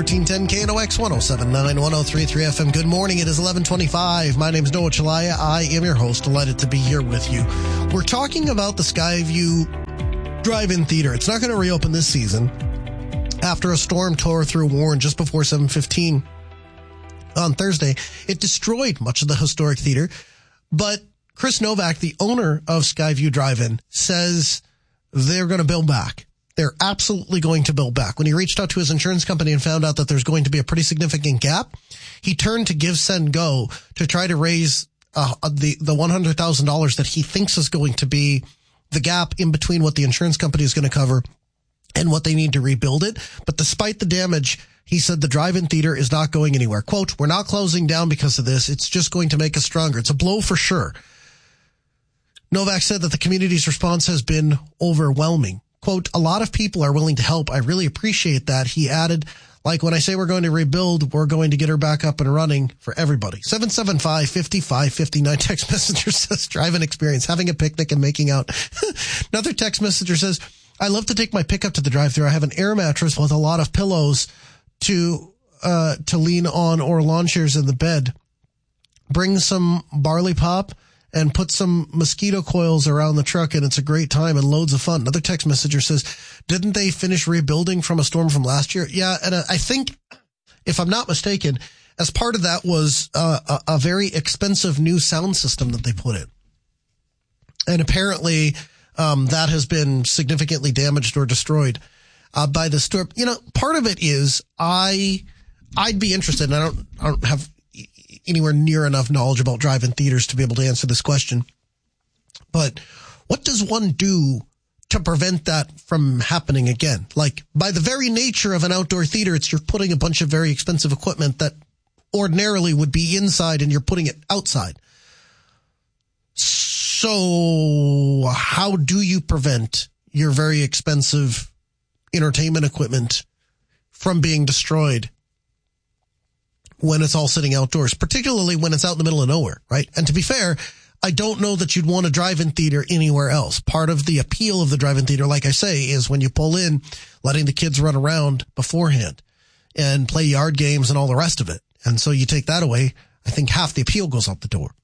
1310 KNOX 1079 1033 FM. Good morning. It is 11:25. My name is Noah Chalaya. I am your host. Delighted to be here with you. We're talking about the Skyview Drive-In Theater. It's not going to reopen this season after a storm tore through Warren just before 7:15 on Thursday. It destroyed much of the historic theater, but Chris Novak, the owner of Skyview Drive-In, says they're going to build back. They're absolutely going to build back. When he reached out to his insurance company and found out that there's going to be a pretty significant gap, he turned to Give, Send, Go to try to raise the $100,000 that he thinks is going to be the gap in between what the insurance company is going to cover and what they need to rebuild it. But despite the damage, he said the drive-in theater is not going anywhere. Quote, "We're not closing down because of this. It's just going to make us stronger. It's a blow for sure." Novak said that the community's response has been overwhelming. Quote, "A lot of people are willing to help. I really appreciate that." He added, "Like when I say we're going to rebuild, we're going to get her back up and running for everybody." 775-5559 text messenger says, "Drive-in experience, having a picnic and making out." Another text messenger says, "I love to take my pickup to the drive-thru. I have an air mattress with a lot of pillows to lean on or lawn chairs in the bed. Bring some barley pop and put some mosquito coils around the truck, and it's a great time and loads of fun." Another text messenger says, "Didn't they finish rebuilding from a storm from last year?" Yeah, and I think, if I'm not mistaken, as part of that was a very expensive new sound system that they put in. And apparently that has been significantly damaged or destroyed by the storm. You know, part of it is I'd be interested, and I don't have anywhere near enough knowledge about drive-in theaters to be able to answer this question. But what does one do to prevent that from happening again? Like, by the very nature of an outdoor theater, you're putting a bunch of very expensive equipment that ordinarily would be inside and you're putting it outside. So how do you prevent your very expensive entertainment equipment from being destroyed when it's all sitting outdoors, particularly when it's out in the middle of nowhere, right? And to be fair, I don't know that you'd want a drive-in theater anywhere else. Part of the appeal of the drive-in theater, like I say, is when you pull in, letting the kids run around beforehand and play yard games and all the rest of it. And so you take that away, I think half the appeal goes out the door.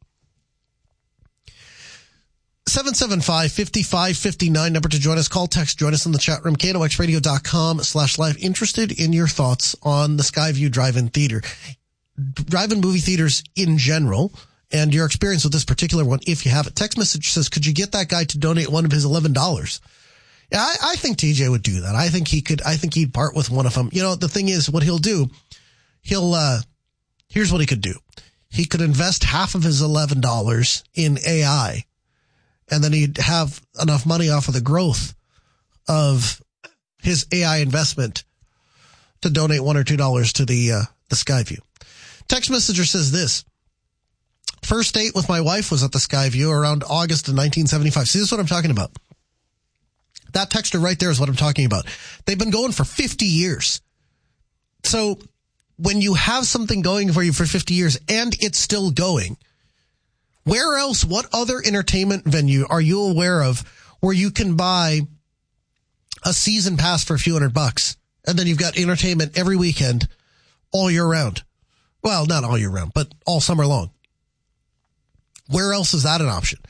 775-5559, number to join us. Call, text, join us in the chat room, knoxradio.com/live. Interested in your thoughts on the Skyview Drive-In Theater. Drive-in movie theaters in general, and your experience with this particular one, if you have it. Text message says, "Could you get that guy to donate one of his $11? Yeah, I think TJ would do that. I think he'd part with one of them. You know, the thing is, what he'll do, here's what he could do. He could invest half of his $11 in AI, and then he'd have enough money off of the growth of his AI investment to donate $1 or $2 to the Skyview. Text messenger says this: "First date with my wife was at the Skyview around August of 1975. See, this is what I'm talking about. That texter right there is what I'm talking about. They've been going for 50 years. So when you have something going for you for 50 years and it's still going, where else, what other entertainment venue are you aware of where you can buy a season pass for a few $100 and then you've got entertainment every weekend all year round? Well, not all year round, but all summer long. Where else is that an option?"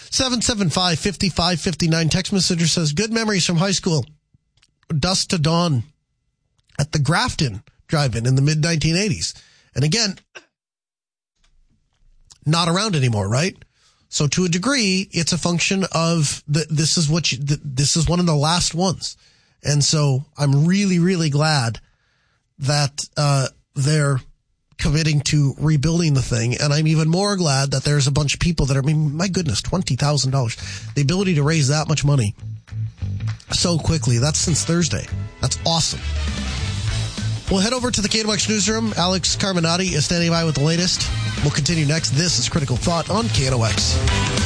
775-5559 text messenger says, "Good memories from high school. Dusk to dawn at the Grafton Drive-In in the mid-1980s. And again, not around anymore, right? So to a degree, it's a function of this is one of the last ones. And so I'm really, really glad that they're committing to rebuilding the thing. And I'm even more glad that there's a bunch of people that are, I mean, my goodness, $20,000. The ability to raise that much money so quickly. That's since Thursday. That's awesome. We'll head over to the KNOX newsroom. Alex Carminati is standing by with the latest. We'll continue next. This is Critical Thought on KNOX.